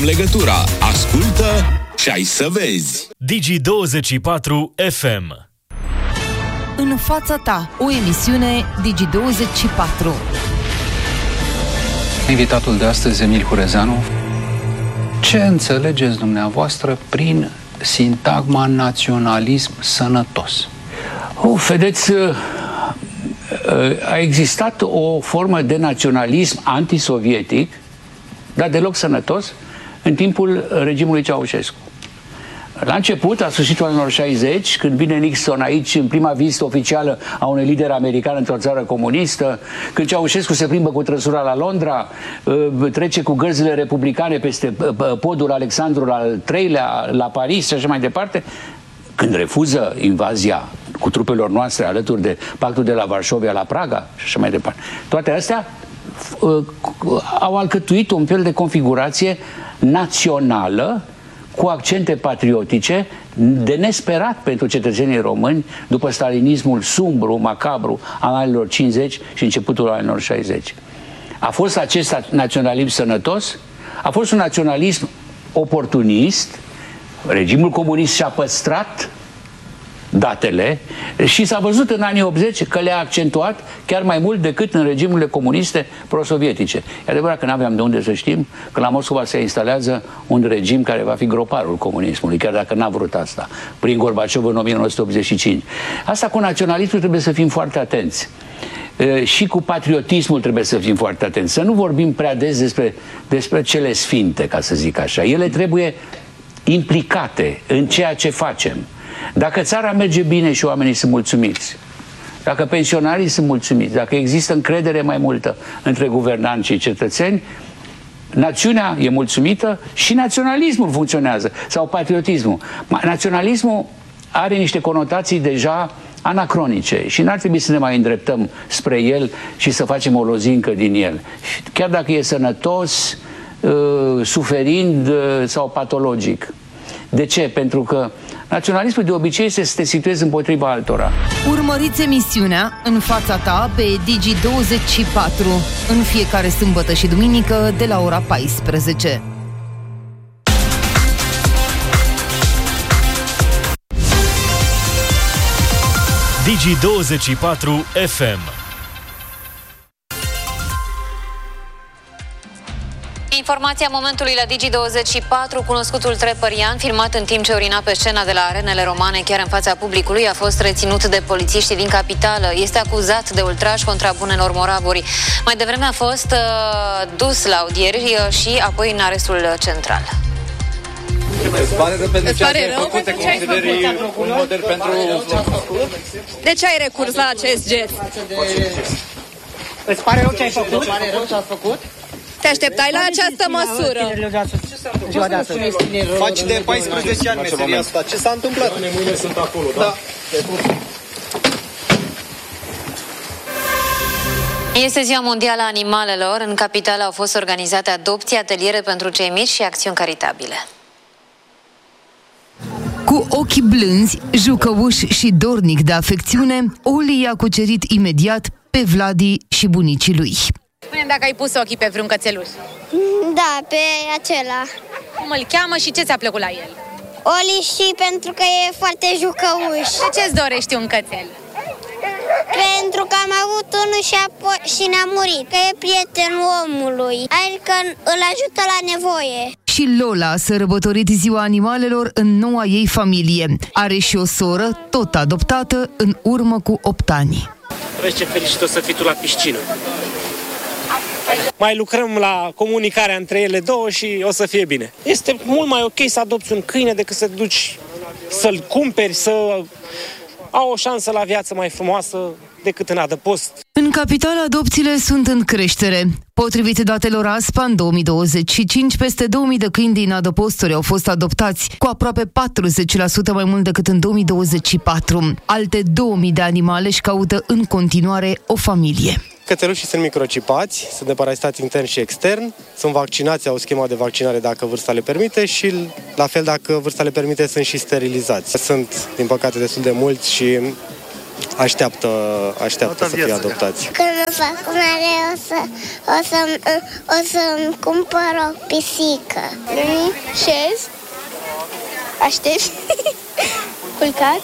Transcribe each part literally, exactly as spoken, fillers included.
Legătura. Ascultă și ai să vezi. Digi douăzeci și patru F M. În fața ta, o emisiune Digi douăzeci și patru. Invitatul de astăzi, Emil Hurezeanu. Ce înțelegeți dumneavoastră prin sintagma naționalism sănătos? Oh, vedeți, a existat o formă de naționalism antisovietic, dar deloc sănătos, în timpul regimului Ceaușescu. La început, la sfârșitul anilor șaizeci, când vine Nixon aici în prima vizită oficială a unui lider american într-o țară comunistă, când Ceaușescu se plimbă cu trăsura la Londra, trece cu gărzile republicane peste podul Alexandru al treilea la Paris și așa mai departe, când refuză invazia cu trupelor noastre alături de pactul de la Varșovia la Praga și așa mai departe. Toate astea au alcătuit un fel de configurație națională cu accente patriotice de nesperat pentru cetățenii români după stalinismul sumbru, macabru al anilor cincizeci și începutul anilor șaizeci. A fost acest naționalism sănătos? A fost un naționalism oportunist. Regimul comunist și-a păstrat datele și s-a văzut în anii optzeci că le-a accentuat chiar mai mult decât în regimurile comuniste pro-sovietice. E adevărat că n-aveam de unde să știm că la Moscova se instalează un regim care va fi groparul comunismului, chiar dacă n-a vrut asta, prin Gorbaciov în o mie nouă sute optzeci și cinci. Asta cu naționalismul trebuie să fim foarte atenți. E, și cu patriotismul trebuie să fim foarte atenți. Să nu vorbim prea des despre, despre cele sfinte, ca să zic așa. Ele trebuie implicate în ceea ce facem. Dacă țara merge bine și oamenii sunt mulțumiți, dacă pensionarii sunt mulțumiți, dacă există încredere mai multă între guvernanți și cetățeni, națiunea e mulțumită și naționalismul funcționează, sau patriotismul. Naționalismul are niște conotații deja anacronice și n-ar trebui să ne mai îndreptăm spre el și să facem o lozincă din el. Chiar dacă e sănătos, suferind sau patologic. De ce? Pentru că naționalismul de obicei este să te situezi împotriva altora. Urmăriți emisiunea În fața ta pe Digi douăzeci și patru în fiecare sâmbătă și duminică de la ora paisprezece. Digi douăzeci și patru F M. Informația momentului la Digi douăzeci și patru. Cunoscutul trepărian, filmat în timp ce urina pe scena de la arenele romane chiar în fața publicului, a fost reținut de polițiștii din capitală. Este acuzat de ultraj contra bunelor moravuri. Mai devreme a fost uh, dus la audieri uh, și apoi în arestul central. Îți pare rău pentru ce ai făcut? Te consideri un model pentru... De ce ai recurs la acest gest? Îți pare rău ce ai făcut? Îți pare rău ce ai făcut? Te așteptai la această măsură. Faci de paisprezece ani meseria asta. Ce s-a întâmplat? Mâine sunt acolo, da? Este Ziua Mondială a Animalelor. În capitală au fost organizate adopții, ateliere pentru cei mici și acțiuni caritabile. Cu ochii blânzi, jucăuși și dornic de afecțiune, Oli i-a cucerit imediat pe Vladi și bunicii lui. Spune-mi dacă ai pus ochii pe vreun cățeluș. Da, pe acela. Cum îl cheamă și ce ți-a plăcut la el? Oli, și pentru că e foarte jucăuș. De ce-ți dorești un cățel? Pentru că am avut unul și, apoi, și ne-a murit. Că e prietenul omului, adică îl ajută la nevoie. Și Lola a sărbătorit Ziua Animalelor în noua ei familie. Are și o soră, tot adoptată, în urmă cu opt ani. Vezi ce fericit o să fii tu la piscină. Mai lucrăm la comunicarea între ele două și o să fie bine. Este mult mai ok să adopți un câine decât să duci să-l cumperi, să au o șansă la viață mai frumoasă decât în adăpost. În capitală, adopțiile sunt în creștere. Potrivit datelor A S P A, în două mii douăzeci și cinci, peste două mii de câini din adăposturi au fost adoptați, cu aproape patruzeci la sută mai mult decât în două mii douăzeci și patru. Alte două mii de animale își caută în continuare o familie. Cățelușii sunt microcipați, sunt deparasitați intern și extern, sunt vaccinați, au schema de vaccinare dacă vârsta le permite și, la fel, dacă vârsta le permite, sunt și sterilizați. Sunt, din păcate, destul de mulți și așteaptă, așteaptă să fie adoptați. Când mă fac mare o să, o să, o să-mi cumpăr o pisică. Șez, aștept, culcat,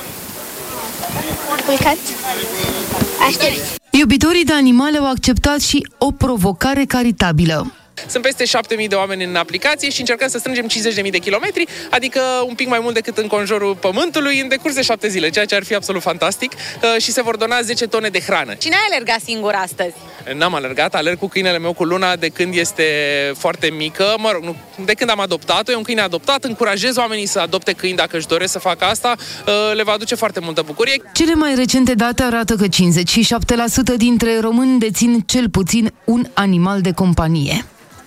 culcat, aștept. Iubitorii de animale au acceptat și o provocare caritabilă. Sunt peste șapte mii de oameni în aplicație și încercăm să strângem cincizeci de mii de kilometri, adică un pic mai mult decât în conjurul Pământului, în decurs de șapte zile, ceea ce ar fi absolut fantastic, și se vor dona zece tone de hrană. Cine a alergat singur astăzi? N-am alergat, alerg cu câinele meu, cu Luna, de când este foarte mică, mă rog, nu, de când am adoptat-o, e un câine adoptat, încurajez oamenii să adopte câini dacă își doresc să facă asta, le va aduce foarte multă bucurie. Cele mai recente date arată că cincizeci și șapte la sută dintre români dețin cel puțin un animal de companie.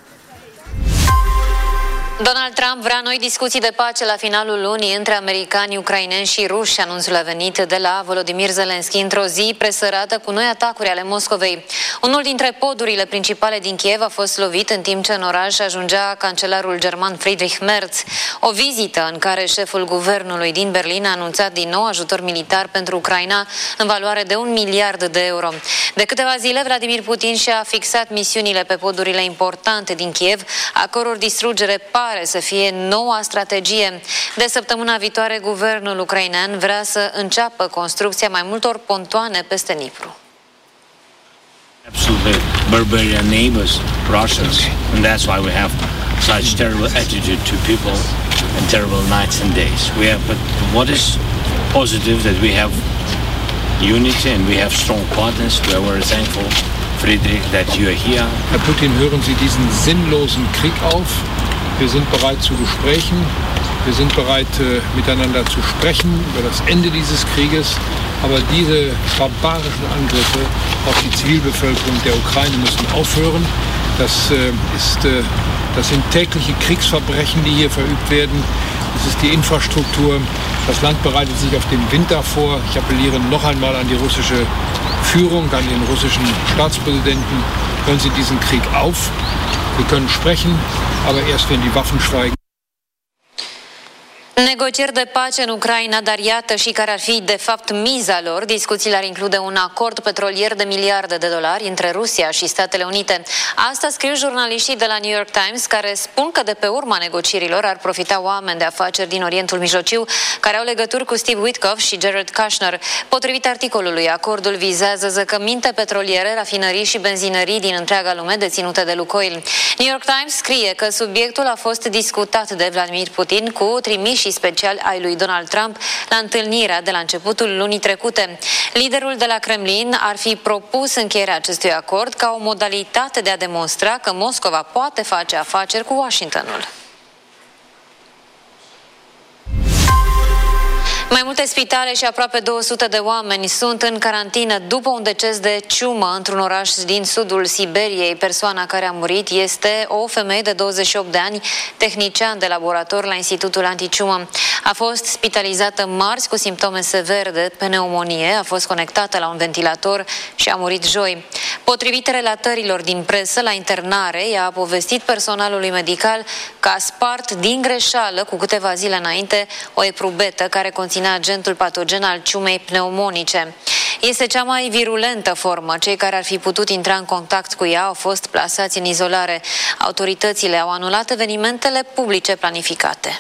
Donald Trump vrea noi discuții de pace la finalul lunii între americani, ucraineni și ruși. Anunțul a venit de la Volodymyr Zelensky într-o zi presărată cu noi atacuri ale Moscovei. Unul dintre podurile principale din Kiev a fost lovit în timp ce în oraș ajungea cancelarul german Friedrich Merz. O vizită în care șeful guvernului din Berlin a anunțat din nou ajutor militar pentru Ucraina în valoare de un miliard de euro. De câteva zile, Vladimir Putin și-a fixat misiunile pe podurile importante din Kiev, a căror distrugere pare să fie noua strategie. De săptămâna viitoare, guvernul ucrainean vrea să înceapă construcția mai multor pontoane peste Dnipru. Absolutely barbarian neighbors, Russians, and that's why we have such terrible attitude to people and terrible nights and days. We have, but what is positive that we have unity and we have strong partners. We are very thankful, Friedrich, that you are here. Herr Putin, hören Sie diesen sinnlosen Krieg auf. Wir sind bereit zu Gesprächen. Wir sind bereit, äh, miteinander zu sprechen über das Ende dieses Krieges. Aber diese barbarischen Angriffe auf die Zivilbevölkerung der Ukraine müssen aufhören. Das, äh, ist, äh, das sind tägliche Kriegsverbrechen, die hier verübt werden. Das ist die Infrastruktur. Das Land bereitet sich auf den Winter vor. Ich appelliere noch einmal an die russische Führung, an den russischen Staatspräsidenten. Hören Sie diesen Krieg auf. Wir können sprechen, aber erst wenn die Waffen schweigen. Negocieri de pace în Ucraina, dar iată și care ar fi de fapt miza lor. Discuțiile ar include un acord petrolier de miliarde de dolari între Rusia și Statele Unite. Asta scriu jurnaliștii de la New York Times, care spun că de pe urma negocierilor ar profita oameni de afaceri din Orientul Mijlociu care au legături cu Steve Witkoff și Jared Kushner. Potrivit articolului, acordul vizează zăcăminte petroliere, rafinării și benzinării din întreaga lume deținute de Lukoil. New York Times scrie că subiectul a fost discutat de Vladimir Putin cu trimișii special ai lui Donald Trump la întâlnirea de la începutul lunii trecute. Liderul de la Kremlin ar fi propus încheierea acestui acord ca o modalitate de a demonstra că Moscova poate face afaceri cu Washingtonul. Mai multe spitale și aproape două sute de oameni sunt în carantină după un deces de ciumă într-un oraș din sudul Siberiei. Persoana care a murit este o femeie de douăzeci și opt de ani, tehnician de laborator la Institutul Anticiumă. A fost spitalizată marți cu simptome severe de pneumonie, a fost conectată la un ventilator și a murit joi. Potrivit relatărilor din presă, la internare, ea a povestit personalului medical că a spart din greșeală cu câteva zile înainte o eprubetă care conține agentul patogen al ciumei pneumonice. Este cea mai virulentă formă. Cei care ar fi putut intra în contact cu ea au fost plasați în izolare. Autoritățile au anulat evenimentele publice planificate.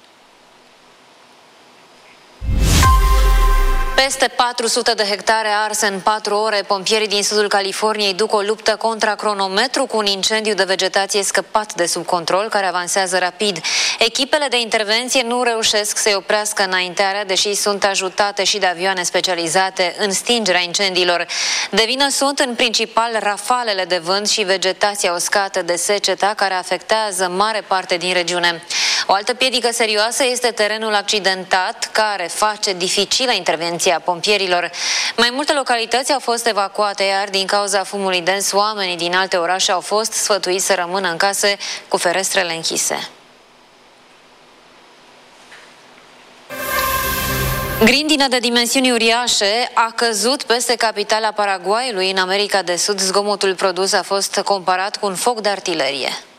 Peste patru sute de hectare arse în patru ore. Pompierii din sudul Californiei duc o luptă contra cronometru cu un incendiu de vegetație scăpat de sub control, care avansează rapid. Echipele de intervenție nu reușesc să-i oprească înaintarea, deși sunt ajutate și de avioane specializate în stingerea incendiilor. De vină sunt în principal rafalele de vânt și vegetația uscată de seceta, care afectează mare parte din regiune. O altă piedică serioasă este terenul accidentat, care face dificilă intervenția pompierilor. Mai multe localități au fost evacuate, iar din cauza fumului dens, oamenii din alte orașe au fost sfătuiți să rămână în case cu ferestrele închise. Grindină de dimensiuni uriașe a căzut peste capitala Paraguayului în America de Sud. Zgomotul produs a fost comparat cu un foc de artilerie.